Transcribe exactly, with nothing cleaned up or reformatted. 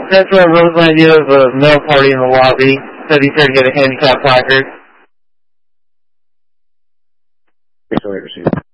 That's where Roseland idea of a mail party in the lobby. Said he tried to get a handicap placard. Sorry,